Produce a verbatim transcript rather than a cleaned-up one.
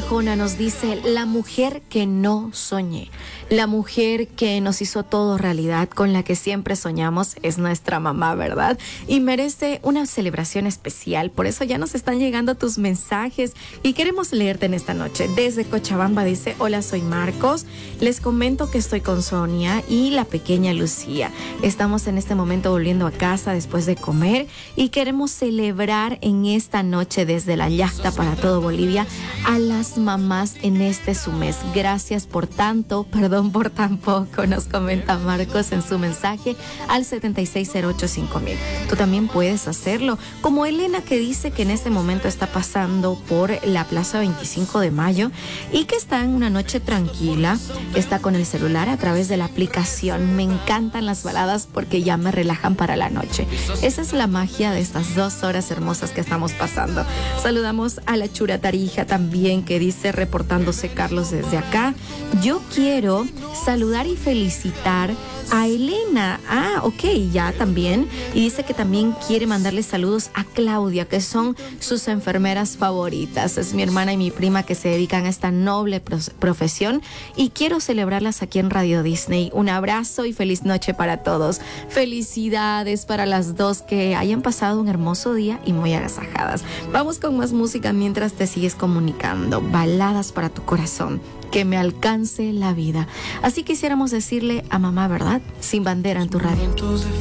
Arjona nos dice: la mujer que no soñé, la mujer que nos hizo todo realidad, con la que siempre soñamos, es nuestra mamá, ¿verdad? Y merece una celebración especial. Por eso ya nos están llegando tus mensajes y queremos leerte en esta noche. Desde Cochabamba dice: hola, soy Marcos. Les comento que estoy con Sonia y la pequeña Lucía. Estamos en este momento volviendo a casa después de comer y queremos celebrar en esta noche desde la Yacta para todo Bolivia a las mamás en este su mes. Gracias por tanto, perdón por tan poco, nos comenta Marcos en su mensaje al setenta y seis cero ocho cinco mil. Tú también puedes hacerlo, como Elena, que dice que en este momento está pasando por la Plaza veinticinco de mayo y que está en una noche tranquila, está con el celular a través de la aplicación. Me encantan las baladas porque ya me relajan para la noche. Esa es la magia de estas dos horas hermosas que estamos pasando. Saludamos a la Chura Tarija también, que dice, reportándose Carlos desde acá: yo quiero saludar y felicitar a Elena. Ah, ok, ya también. Y dice que también quiere mandarle saludos a Claudia, que son sus enfermeras favoritas. Es mi hermana y mi prima que se dedican a esta noble profesión y quiero celebrarlas aquí en Radio Disney. Un abrazo y feliz noche para todos. Felicidades para las dos, que hayan pasado un hermoso día y muy agasajadas. Vamos con más música mientras te sigues comunicando. Baladas para tu corazón. Que me alcance la vida. Así quisiéramos decirle a mamá, ¿verdad? Sin bandera en tu radio.